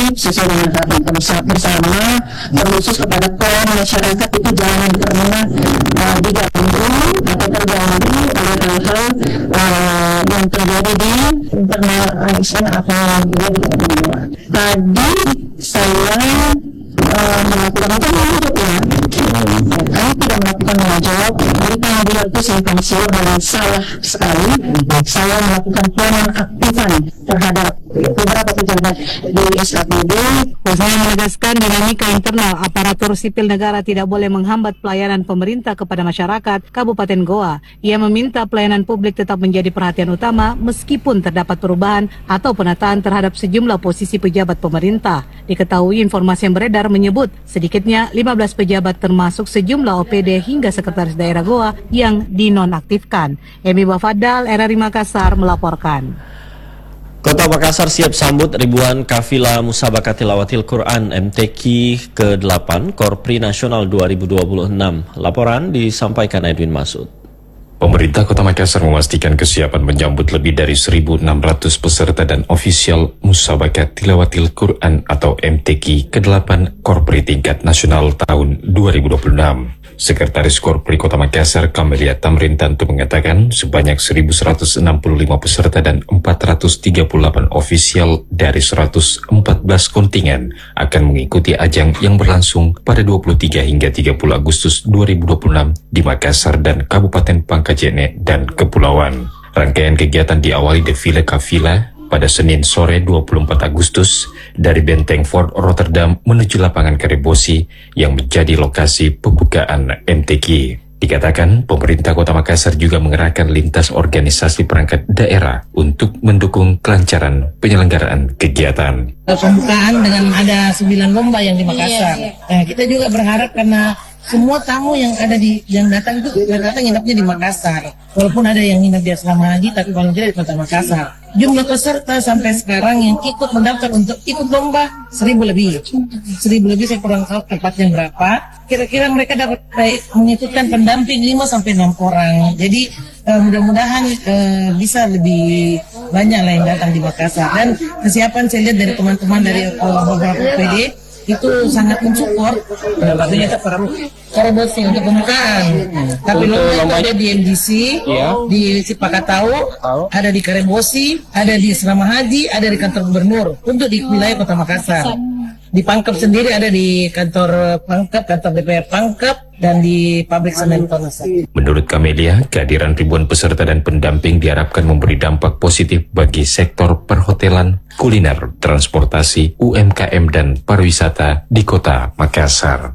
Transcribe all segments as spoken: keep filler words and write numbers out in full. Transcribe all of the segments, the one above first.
sesuai dengan harapan bersama, terkhusus kepada kaum masyarakat itu jangan pernah uh, diganggu atau terganggu oleh hal-hal uh, yang terjadi di internal A S N atau yang terjadi di luar. Tadi saya uh, melakukan itu menurut ya, saya tidak melakukan menjawab. Jadi pengambilan itu simpang siur dan salah sekali. Saya melakukan penonaktifan terhadap beberapa pejabat di S A P D. Saya menegaskan dinamika internal aparatur sipil negara tidak boleh menghambat pelayanan pemerintah kepada masyarakat Kabupaten Goa. Ia meminta pelayanan publik tetap menjadi perhatian utama meskipun terdapat perubahan atau penataan terhadap sejumlah posisi pejabat pemerintah. Diketahui informasi yang beredar menyebut sedikitnya lima belas pejabat termasuk sejumlah O P D hingga sekretaris daerah Goa yang dinonaktifkan. Emi Bafadal, R R I Makassar melaporkan. Kota Makassar siap sambut ribuan kafilah Musabaqah Tilawatil Quran M T Q ke delapan Korpri Nasional dua ribu dua puluh enam. Laporan disampaikan Edwin Masud. Pemerintah Kota Makassar memastikan kesiapan menyambut lebih dari seribu enam ratus peserta dan ofisial Musabaqah Tilawatil Quran atau M T Q ke delapan Korpri tingkat nasional tahun dua ribu dua puluh enam. Sekretaris Korpri Kota Makassar Kamelia Tamrin Tantu mengatakan sebanyak seribu seratus enam puluh lima peserta dan empat ratus tiga puluh delapan ofisial dari seratus empat belas kontingen akan mengikuti ajang yang berlangsung pada dua puluh tiga hingga tiga puluh Agustus dua ribu dua puluh enam di Makassar dan Kabupaten Pangkajene dan Kepulauan. Rangkaian kegiatan diawali defile kafilah pada Senin sore dua puluh empat Agustus dari Benteng Fort Rotterdam menuju lapangan Karebosi yang menjadi lokasi pembukaan M T Q. Dikatakan pemerintah Kota Makassar juga mengerahkan lintas organisasi perangkat daerah untuk mendukung kelancaran penyelenggaraan kegiatan. Pembukaan dengan ada sembilan lomba yang di Makassar. Nah, kita juga berharap karena semua tamu yang ada di yang datang itu yang datang nginapnya di Makassar. Walaupun ada yang nginap di asrama haji, tapi paling tidak di Kota Makassar. Jumlah peserta sampai sekarang yang ikut mendaftar untuk ikut lomba seribu lebih. Seribu lebih, saya kurang tahu tepatnya berapa. Kira-kira mereka dapat mengikutkan pendamping lima sampai enam orang. Jadi uh, mudah-mudahan uh, bisa lebih banyak lah yang datang di Makassar. Dan kesiapan saya lihat dari teman-teman dari uh, beberapa O P D itu sangat mensupport. Artinya Karebosi untuk pembukaan. Tapi lomba itu ada di M D C, iya, di Sipakatau, ada di Karebosi, ada di Asrama Haji, ada di kantor gubernur untuk di wilayah Kota Makassar. Di Pangkep sendiri ada di kantor Pangkep, kantor D P R Pangkep, dan di pabrik semen Tonas. Menurut Kamelia, kehadiran ribuan peserta dan pendamping diharapkan memberi dampak positif bagi sektor perhotelan, kuliner, transportasi, U M K M, dan pariwisata di Kota Makassar.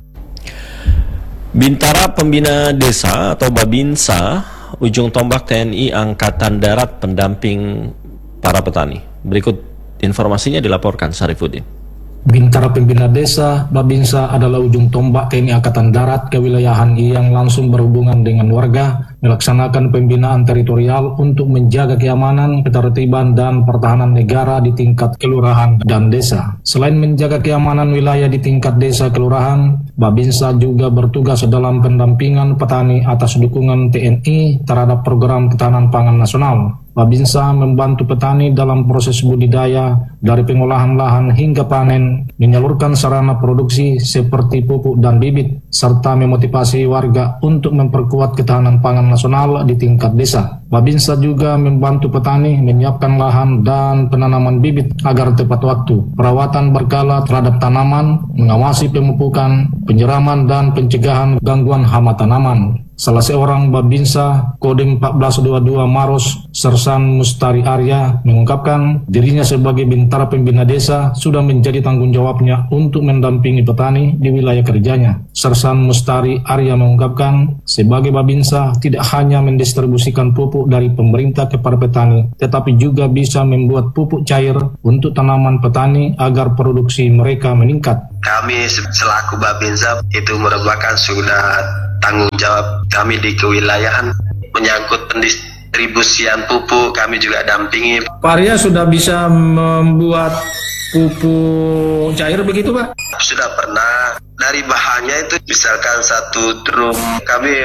Bintara Pembina Desa atau Babinsa, ujung tombak T N I Angkatan Darat pendamping para petani. Berikut informasinya dilaporkan Sarifuddin. Bintara Pembina Desa, Babinsa adalah ujung tombak T N I Angkatan Darat kewilayahan yang langsung berhubungan dengan warga, melaksanakan pembinaan teritorial untuk menjaga keamanan, ketertiban, dan pertahanan negara di tingkat kelurahan dan desa. Selain menjaga keamanan wilayah di tingkat desa kelurahan, Babinsa juga bertugas dalam pendampingan petani atas dukungan T N I terhadap program ketahanan pangan nasional. Babinsa membantu petani dalam proses budidaya dari pengolahan lahan hingga panen, menyalurkan sarana produksi seperti pupuk dan bibit, serta memotivasi warga untuk memperkuat ketahanan pangan nasional di tingkat desa. Babinsa juga membantu petani menyiapkan lahan dan penanaman bibit agar tepat waktu, perawatan berkala terhadap tanaman, mengawasi pemupukan, penyiraman, dan pencegahan gangguan hama tanaman. Salah seorang Babinsa Kodim empat belas dua puluh dua Maros, Sersan Mustari Arya, mengungkapkan dirinya sebagai Bintara Pembina Desa sudah menjadi tanggung jawabnya untuk mendampingi petani di wilayah kerjanya. Sersan Mustari Arya mengungkapkan, sebagai Babinsa tidak hanya mendistribusikan pupuk dari pemerintah kepada petani, tetapi juga bisa membuat pupuk cair untuk tanaman petani agar produksi mereka meningkat. Kami selaku Babinsa itu merupakan sudah tanggung jawab kami di kewilayahan menyangkut pendistribusian pupuk, kami juga dampingi. Pak Arya sudah bisa membuat pupuk cair begitu, Pak? Sudah pernah. Dari bahannya itu misalkan satu drum kami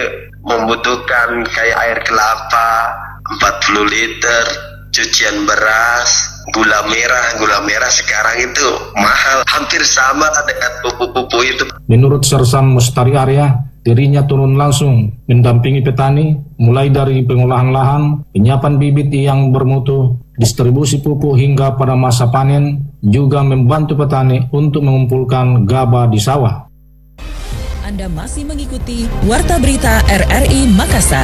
membutuhkan kayak air kelapa empat puluh liter, cucian beras Gula merah, gula merah sekarang itu mahal, hampir sama dengan pupuk-pupuk itu. Menurut Sersan Mustari Arya, dirinya turun langsung mendampingi petani, mulai dari pengolahan lahan, penyiapan bibit yang bermutu, distribusi pupuk hingga pada masa panen, juga membantu petani untuk mengumpulkan gabah di sawah. Anda masih mengikuti Warta Berita R R I Makassar.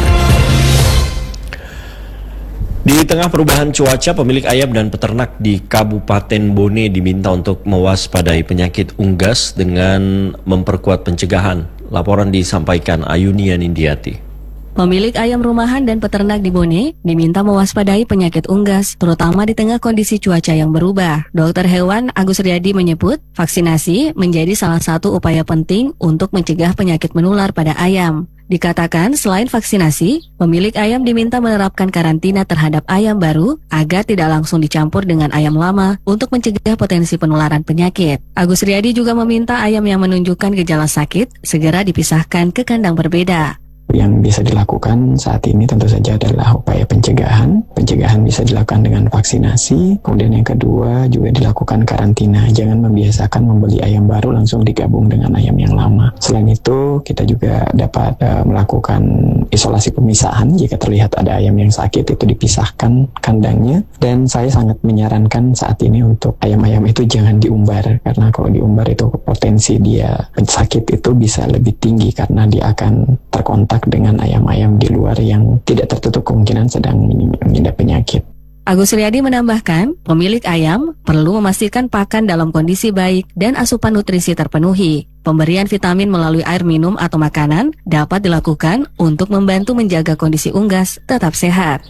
Di tengah perubahan cuaca, pemilik ayam dan peternak di Kabupaten Bone diminta untuk mewaspadai penyakit unggas dengan memperkuat pencegahan. Laporan disampaikan Ayunia Nindiati. Pemilik ayam rumahan dan peternak di Bone diminta mewaspadai penyakit unggas, terutama di tengah kondisi cuaca yang berubah. Dokter hewan Agus Riyadi menyebut, vaksinasi menjadi salah satu upaya penting untuk mencegah penyakit menular pada ayam. Dikatakan selain vaksinasi, pemilik ayam diminta menerapkan karantina terhadap ayam baru agar tidak langsung dicampur dengan ayam lama untuk mencegah potensi penularan penyakit. Agus Riyadi juga meminta ayam yang menunjukkan gejala sakit segera dipisahkan ke kandang berbeda. Yang bisa dilakukan saat ini tentu saja adalah upaya pencegahan. Pencegahan bisa dilakukan dengan vaksinasi. Kemudian yang kedua juga dilakukan karantina. Jangan membiasakan membeli ayam baru langsung digabung dengan ayam yang lama. Selain itu kita juga dapat uh, melakukan isolasi pemisahan. Jika terlihat ada ayam yang sakit itu dipisahkan kandangnya. Dan saya sangat menyarankan saat ini untuk ayam-ayam itu jangan diumbar. Karena kalau diumbar itu potensi dia sakit itu bisa lebih tinggi karena dia akan terkontak dengan ayam-ayam di luar yang tidak tertutup kemungkinan sedang mengidap penyakit. Agus Riyadi menambahkan, pemilik ayam perlu memastikan pakan dalam kondisi baik dan asupan nutrisi terpenuhi. Pemberian vitamin melalui air minum atau makanan dapat dilakukan untuk membantu menjaga kondisi unggas tetap sehat.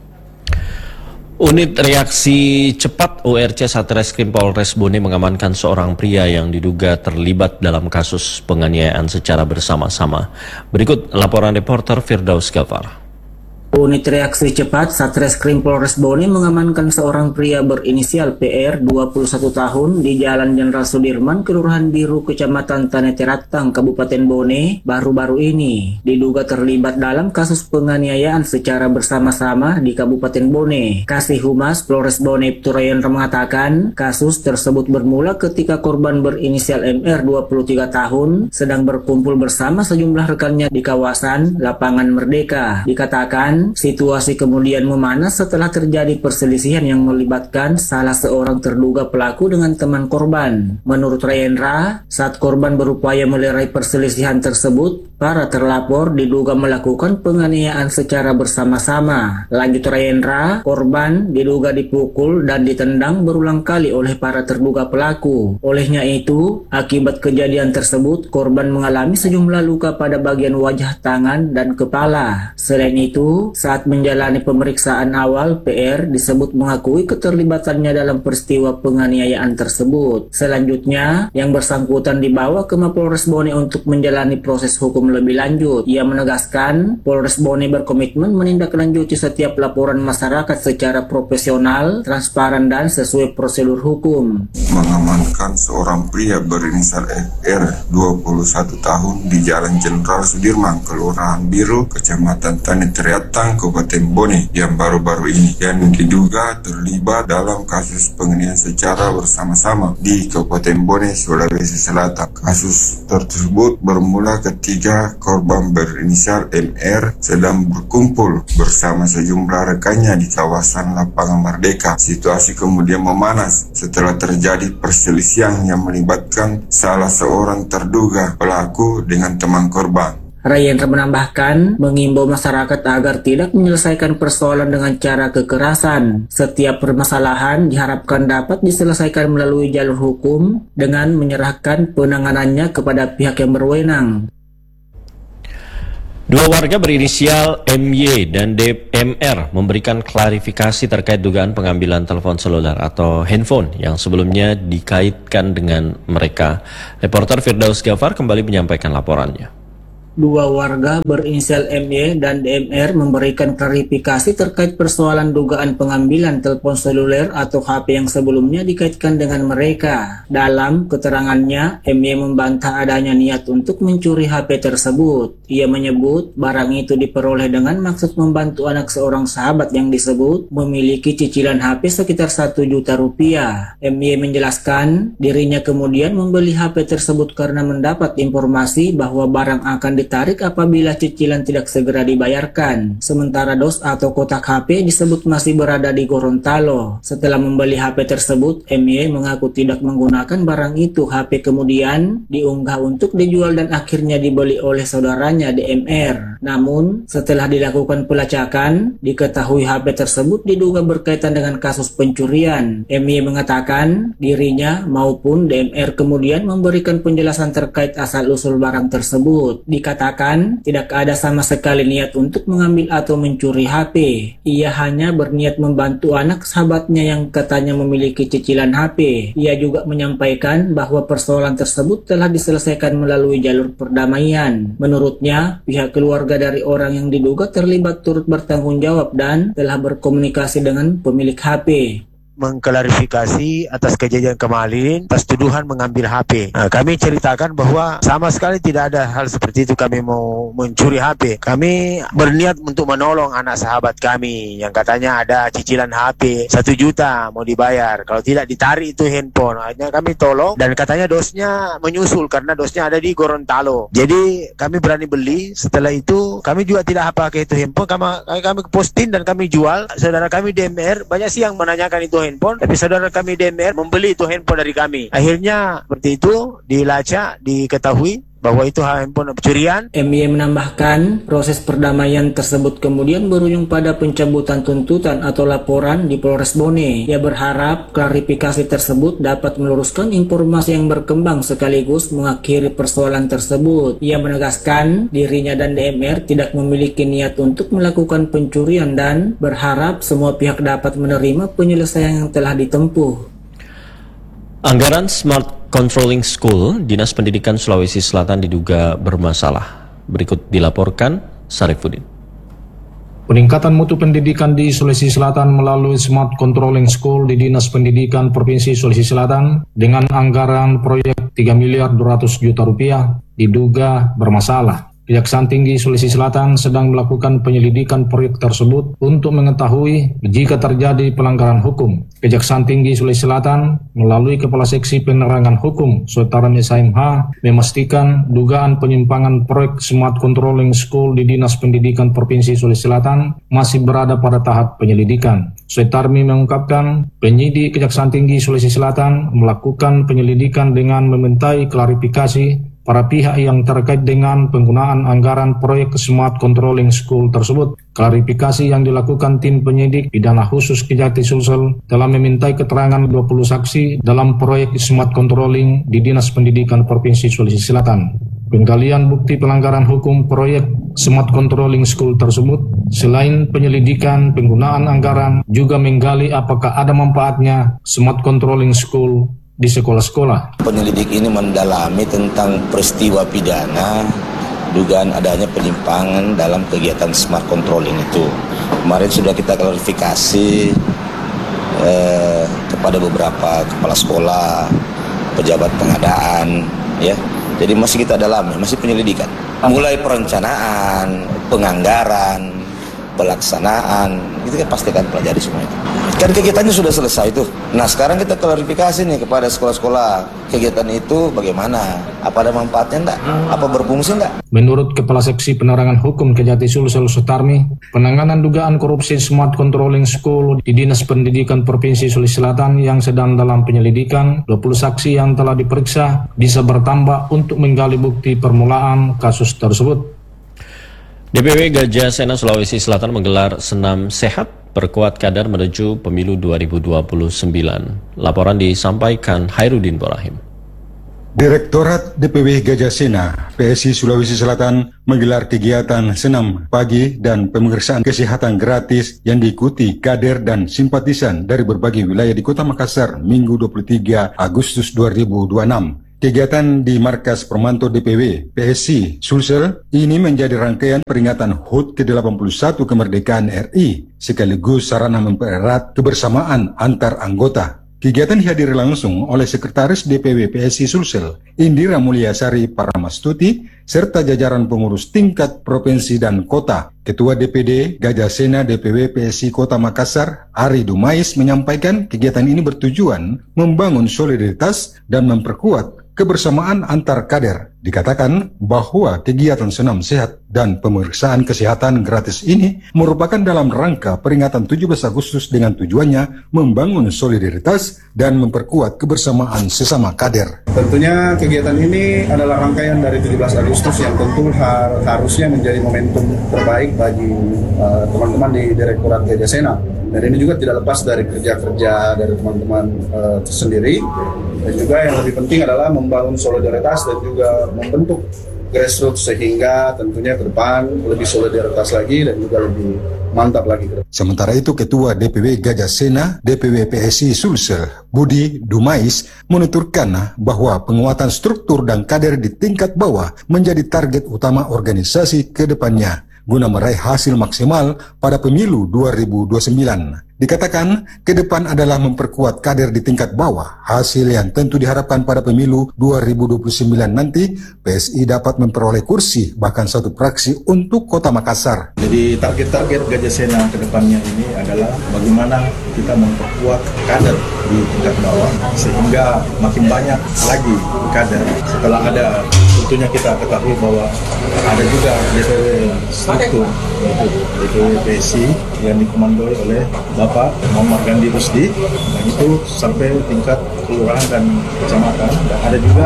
Unit reaksi cepat O R C Satreskrim Polres Bone mengamankan seorang pria yang diduga terlibat dalam kasus penganiayaan secara bersama-sama. Berikut laporan reporter Firdaus Gafar. Unit reaksi cepat Satreskrim Polres Bone mengamankan seorang pria berinisial P R dua puluh satu tahun di Jalan Jenderal Sudirman, Kelurahan Biru, Kecamatan Taneteratang, Kabupaten Bone, baru-baru ini diduga terlibat dalam kasus penganiayaan secara bersama-sama di Kabupaten Bone. Kasih Humas Polres Bone Ibtu Rayendra mengatakan kasus tersebut bermula ketika korban berinisial M R dua puluh tiga tahun sedang berkumpul bersama sejumlah rekannya di kawasan Lapangan Merdeka. Dikatakan situasi kemudian memanas setelah terjadi perselisihan yang melibatkan salah seorang terduga pelaku dengan teman korban. Menurut Rayendra, saat korban berupaya melerai perselisihan tersebut, para terlapor diduga melakukan penganiayaan secara bersama-sama. Lanjut Rayendra, korban diduga dipukul dan ditendang berulang kali oleh para terduga pelaku. Olehnya itu, akibat kejadian tersebut, korban mengalami sejumlah luka pada bagian wajah, tangan, dan kepala. Selain itu, saat menjalani pemeriksaan awal, P R disebut mengakui keterlibatannya dalam peristiwa penganiayaan tersebut. Selanjutnya, yang bersangkutan dibawa ke Mapolres Bone untuk menjalani proses hukum lebih lanjut. Ia menegaskan, Polres Bone berkomitmen menindaklanjuti setiap laporan masyarakat secara profesional, transparan, dan sesuai prosedur hukum. Mengamankan seorang pria berinisial F R dua puluh satu tahun di Jalan Jenderal Sudirman, Kelurahan Biru, Kecamatan Taneteratang, Kabupaten Bone yang baru-baru ini yang diduga terlibat dalam kasus penganiayaan secara bersama-sama di Kabupaten Bone, Sulawesi Selatan. Kasus tersebut bermula ketika korban berinisial M R sedang berkumpul bersama sejumlah rekannya di kawasan Lapangan Merdeka. Situasi kemudian memanas setelah terjadi perselisihan yang melibatkan salah seorang terduga pelaku dengan teman korban. Rayendra menambahkan, mengimbau masyarakat agar tidak menyelesaikan persoalan dengan cara kekerasan. Setiap permasalahan diharapkan dapat diselesaikan melalui jalur hukum dengan menyerahkan penanganannya kepada pihak yang berwenang. Dua warga berinisial M Y dan D M R memberikan klarifikasi terkait dugaan pengambilan telepon seluler atau handphone yang sebelumnya dikaitkan dengan mereka. Reporter Firdaus Gafar kembali menyampaikan laporannya. Dua warga berinisial M Y dan D M R memberikan klarifikasi terkait persoalan dugaan pengambilan telepon seluler atau H P yang sebelumnya dikaitkan dengan mereka. Dalam keterangannya, M Y membantah adanya niat untuk mencuri H P tersebut. Ia menyebut barang itu diperoleh dengan maksud membantu anak seorang sahabat yang disebut memiliki cicilan H P sekitar satu juta rupiah. M Y menjelaskan dirinya kemudian membeli H P tersebut karena mendapat informasi bahwa barang akan ditarik apabila cicilan tidak segera dibayarkan. Sementara dos atau kotak H P disebut masih berada di Gorontalo. Setelah membeli H P tersebut, M Y mengaku tidak menggunakan barang itu. H P kemudian diunggah untuk dijual dan akhirnya dibeli oleh saudaranya D M R. Namun, setelah dilakukan pelacakan, diketahui H P tersebut diduga berkaitan dengan kasus pencurian. M Y mengatakan dirinya maupun D M R kemudian memberikan penjelasan terkait asal-usul barang tersebut. Dikatakan tidak ada sama sekali niat untuk mengambil atau mencuri H P. Ia hanya berniat membantu anak sahabatnya yang katanya memiliki cicilan H P. Ia juga menyampaikan bahwa persoalan tersebut telah diselesaikan melalui jalur perdamaian. Menurutnya, pihak keluarga dari orang yang diduga terlibat turut bertanggung jawab dan telah berkomunikasi dengan pemilik H P. Mengklarifikasi atas kejadian kemarin, atas tuduhan mengambil H P. Nah, kami ceritakan bahwa sama sekali tidak ada hal seperti itu kami mau mencuri H P. Kami berniat untuk menolong anak sahabat kami yang katanya ada cicilan H P satu juta mau dibayar. Kalau tidak ditarik itu handphone. Akhirnya kami tolong dan katanya dosnya menyusul karena dosnya ada di Gorontalo. Jadi kami berani beli. Setelah itu kami juga tidak pakai itu handphone. Kami, kami posting dan kami jual. Saudara kami D M R banyak sih yang menanyakan itu handphone, tapi saudara kami D M R membeli itu handphone dari kami. Akhirnya seperti itu dilacak, diketahui bahwa itu handphone pencurian. M Y menambahkan proses perdamaian tersebut kemudian berujung pada pencabutan tuntutan atau laporan di Polres Bone. Ia berharap klarifikasi tersebut dapat meluruskan informasi yang berkembang sekaligus mengakhiri persoalan tersebut. Ia menegaskan dirinya dan D M R tidak memiliki niat untuk melakukan pencurian dan berharap semua pihak dapat menerima penyelesaian yang telah ditempuh. Anggaran Smart Controlling School, Dinas Pendidikan Sulawesi Selatan diduga bermasalah. Berikut dilaporkan Sarifudin. Peningkatan mutu pendidikan di Sulawesi Selatan melalui Smart Controlling School di Dinas Pendidikan Provinsi Sulawesi Selatan dengan anggaran proyek tiga miliar dua ratus juta rupiah diduga bermasalah. Kejaksaan Tinggi Sulawesi Selatan sedang melakukan penyelidikan proyek tersebut untuk mengetahui jika terjadi pelanggaran hukum. Kejaksaan Tinggi Sulawesi Selatan melalui Kepala Seksi Penerangan Hukum Sotarmi S M H memastikan dugaan penyimpangan proyek Smart Controlling School di Dinas Pendidikan Provinsi Sulawesi Selatan masih berada pada tahap penyelidikan. Sotarmi mengungkapkan penyidik Kejaksaan Tinggi Sulawesi Selatan melakukan penyelidikan dengan memintai klarifikasi para pihak yang terkait dengan penggunaan anggaran proyek Smart Controlling School tersebut. Klarifikasi yang dilakukan tim penyidik pidana khusus Kejati Sulsel telah memintai keterangan dua puluh saksi dalam proyek Smart Controlling di Dinas Pendidikan Provinsi Sulawesi Selatan. Penggalian bukti pelanggaran hukum proyek Smart Controlling School tersebut selain penyelidikan penggunaan anggaran juga menggali apakah ada manfaatnya Smart Controlling School di sekolah-sekolah. Penyelidik ini mendalami tentang peristiwa pidana dugaan adanya penyimpangan dalam kegiatan smart controlling itu. Kemarin sudah kita klarifikasi eh, kepada beberapa kepala sekolah, pejabat pengadaan, ya. Jadi masih kita dalami, masih penyelidikan. Mulai perencanaan, penganggaran, pelaksanaan, itu kan pasti akan pelajari semua itu. Kan kegiatannya sudah selesai tuh. Nah sekarang kita klarifikasi nih kepada sekolah-sekolah, kegiatan itu bagaimana? Apa ada manfaatnya enggak? Apa berfungsi enggak? Menurut Kepala Seksi Penerangan Hukum Kejati Sulsel Sutarmi, penanganan dugaan korupsi Smart Controlling School di Dinas Pendidikan Provinsi Sulawesi Selatan yang sedang dalam penyelidikan, dua puluh saksi yang telah diperiksa bisa bertambah untuk menggali bukti permulaan kasus tersebut. D P W Gajah Sena Sulawesi Selatan menggelar senam sehat perkuat kadar menuju pemilu dua ribu dua puluh sembilan. Laporan disampaikan Hairudin Borahim. Direktorat D P W Gajah Sena P S I Sulawesi Selatan menggelar kegiatan senam pagi dan pemeriksaan kesehatan gratis yang diikuti kader dan simpatisan dari berbagai wilayah di Kota Makassar Minggu dua puluh tiga Agustus dua ribu dua puluh enam. Kegiatan di Markas Permantau D P W P S I Sulsel ini menjadi rangkaian peringatan H U T ke delapan puluh satu kemerdekaan R I, sekaligus sarana mempererat kebersamaan antar anggota. Kegiatan dihadiri langsung oleh Sekretaris D P W P S I Sulsel, Indira Mulyasari Paramastuti, serta jajaran pengurus tingkat provinsi dan kota. Ketua D P D Gajah D P W P S I Kota Makassar, Ari Dumais, menyampaikan kegiatan ini bertujuan membangun solidaritas dan memperkuat kebersamaan antar kader. Dikatakan bahwa kegiatan senam sehat dan pemeriksaan kesehatan gratis ini merupakan dalam rangka peringatan tujuh belas Agustus dengan tujuannya membangun solidaritas dan memperkuat kebersamaan sesama kader. Tentunya kegiatan ini adalah rangkaian dari tujuh belas Agustus yang tentu har harusnya menjadi momentum terbaik bagi teman-teman uh, di Direktorat Gajah Sena. Dan ini juga tidak lepas dari kerja-kerja dari teman-teman uh, sendiri. Dan juga yang lebih penting adalah membangun solidaritas dan juga membentuk grassroots sehingga tentunya ke depan lebih solidaritas lagi dan juga lebih mantap lagi. Sementara itu Ketua D P W Gajah Sena D P W P S I Sulsel, Budi Dumais, menuturkan bahwa penguatan struktur dan kader di tingkat bawah menjadi target utama organisasi ke depannya guna meraih hasil maksimal pada pemilu dua ribu dua puluh sembilan. Dikatakan ke depan adalah memperkuat kader di tingkat bawah, hasil yang tentu diharapkan pada pemilu dua ribu dua puluh sembilan nanti P S I dapat memperoleh kursi bahkan satu fraksi untuk Kota Makassar. Jadi target-target Gajah Sena ke depannya ini adalah bagaimana kita memperkuat kader di tingkat bawah sehingga makin banyak lagi kader. Setelah ada, tentunya kita ketahui bahwa ada juga D P W struktur yaitu D P W P S I yang dikomandoi oleh Bapak Muhammad Gandhi Rusdi, dan itu sampai tingkat kelurahan dan kecamatan. Dan ada juga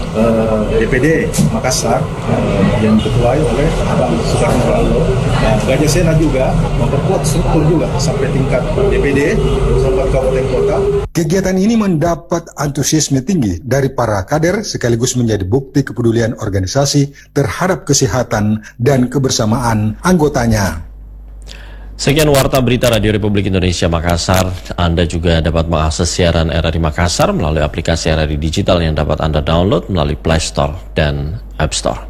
uh, D P D Makassar uh, yang diketuai oleh Abang Soekarno Rallo. Dan Gajah Sena juga memperkuat struktur juga sampai tingkat D P D sampai kabupaten kota. Kegiatan ini mendapat antusiasme tinggi dari para kader sekaligus menjadi bukti kepedulian organisasi terhadap kesehatan dan kebersamaan anggotanya. Sekian Warta Berita Radio Republik Indonesia Makassar. Anda juga dapat mengakses siaran R R I Makassar melalui aplikasi R R I Digital yang dapat Anda download melalui Play Store dan App Store.